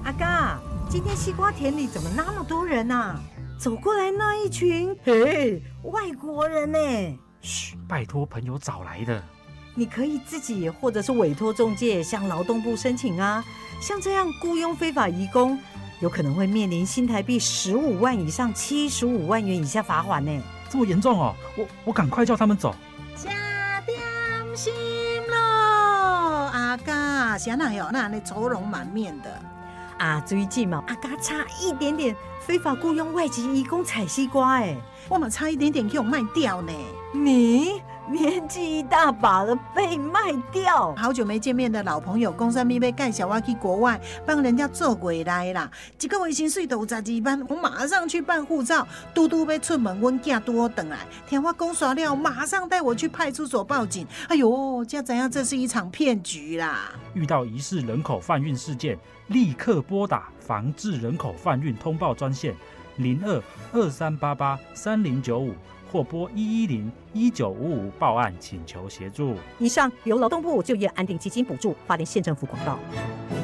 阿嘎，今天西瓜田里怎么那么多人啊？走过来那一群，嘿，外国人呢？ 嘘，拜托朋友找来的。 你可以自己或者是委托中介向劳动部申请啊。像这样雇佣非法移工，有可能会面临新台币15万以上75万元以下罚款呢。 这么严重哦？我赶快叫他们走。 吃点心咯，阿嘎，谁哪有那愁容满面的？ 啊，最近嘛，阿嘎差一点点非法雇佣外籍移工采西瓜， 我嘛差一点点给我卖掉呢。 你年纪一大把了，被卖掉？ 好久没见面的老朋友，讲什么要介绍我去国外帮人家做过来啦。一个月薪水都有12万，我马上去办护照。嘟嘟要出门，阮囝拄好回来，听我讲耍了，马上带我去派出所报警。哎呦，才知影这是一场骗局啦！ 遇到疑似人口贩运事件，立刻拨打防治人口贩运通报专线02-2388-3095。或拨110-1955报案请求协助。 以上由劳动部就业安定基金补助，花莲县政府广告。